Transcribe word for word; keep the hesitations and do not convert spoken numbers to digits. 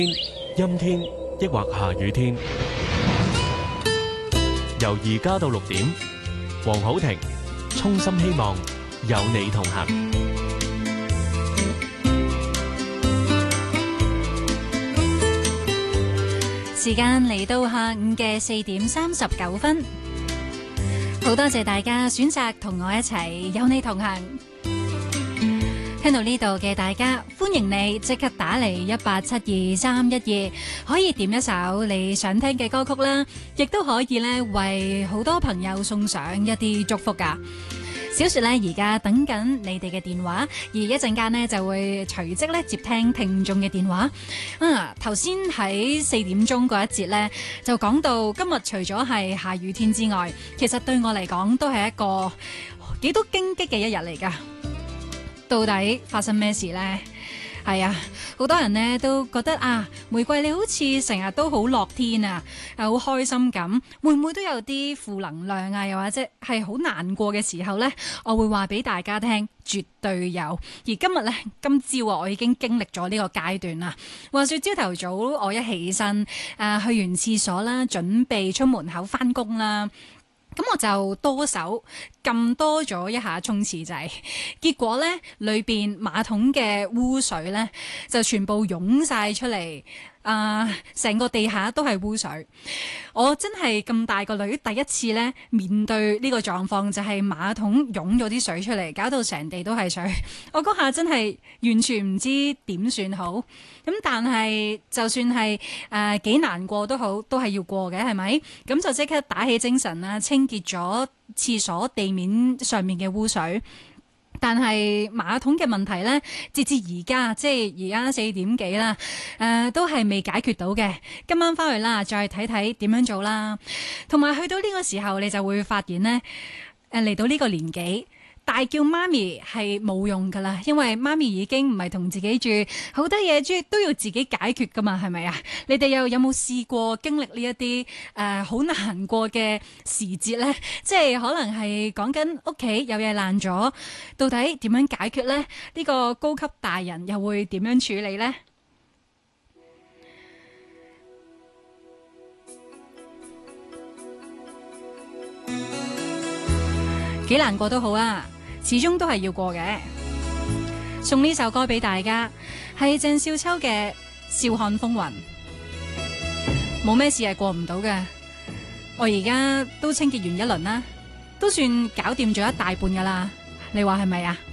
陰天抑或下雨天，由而家到六點，黃好庭衷心希望有你同行。 時間嚟到下午嘅四點三十九分，好多謝大家選擇同我一齊有你同行。聽到呢度嘅大家，歡迎你即刻打嚟一八七二三一二，可以點一首你想聽嘅歌曲啦，亦都可以咧為好多朋友送上一啲祝福噶。小雪咧而家等緊你哋嘅電話，而一陣間呢就會隨即咧接聽聽眾嘅電話。啊，頭先喺四點鐘嗰一節呢，就講到今日除咗係下雨天之外，其實對我嚟講都係一個幾多荊棘嘅一日嚟噶。到底發生咩事呢？係啊，好多人呢都覺得啊，玫瑰你好似成日都好樂天啊，好開心咁，會唔會都有啲負能量啊？又或者係好難過嘅時候呢？我會話俾大家聽，絕對有。而今日呢，今朝啊，我已經經歷咗呢個階段啦。話說朝頭早我一起身，誒、啊、去完廁所啦，準備出門口返工啦。咁我就多手撳多咗一下沖廁掣，結果呢，裏邊馬桶嘅污水呢，就全部湧晒出嚟。啊！成、uh, 個地下都係污水，我真係咁大個女第一次咧面對呢個狀況，就係馬桶湧咗啲水出嚟，搞到成地都係水。我嗰下真係完全唔知點算好。咁但係就算係誒幾難過都好，都係要過嘅，係咪？咁就即刻打起精神啦，清潔咗廁所地面上面嘅污水。但係馬桶嘅問題呢，截至而家，即係而家四點幾啦，誒、呃、都係未解決到嘅。今晚翻去啦，再睇睇點樣做啦。同埋去到呢個時候，你就會發現呢，誒嚟到呢個年紀，大叫媽咪係冇用噶啦，因為媽咪已經唔係同自己住，好多嘢都都要自己解決噶嘛，係咪啊？你哋又有冇試過經歷呢一啲誒好難過嘅時節呢？即係可能係講緊屋企有嘢爛咗，到底點樣解決呢？呢、呢個高級大人又會點樣處理呢？幾難過都好啊，始終都係要過嘅。送呢首歌俾大家，係鄭少秋嘅《笑看風雲》。冇咩事係過唔到嘅。我而家都清潔完一輪啦，都算搞掂咗一大半噶啦。你話係咪啊？